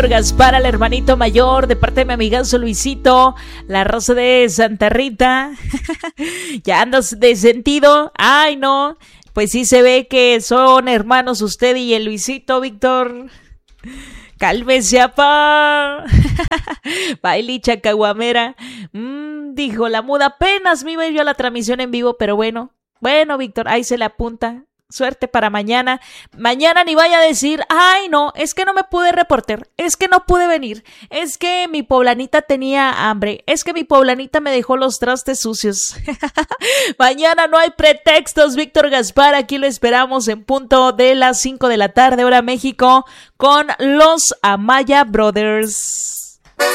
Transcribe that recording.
Gaspar, al hermanito mayor, de parte de mi amigazo Luisito, la Rosa de Santa Rita. Ya andas de sentido. Ay, no. Pues sí se ve que son hermanos usted y el Luisito, Víctor. Cálmese, apá. Bailicha caguamera. Dijo la muda, apenas me iba yo a la transmisión en vivo, pero bueno, Víctor, ahí se le apunta. Suerte para mañana. Mañana ni vaya a decir, ay no, es que no me pude reportar, es que no pude venir, es que mi poblanita tenía hambre, es que mi poblanita me dejó los trastes sucios. Mañana no hay pretextos, Víctor Gaspar, aquí lo esperamos en punto de las 5 de la tarde, hora México, con los Amaya Brothers.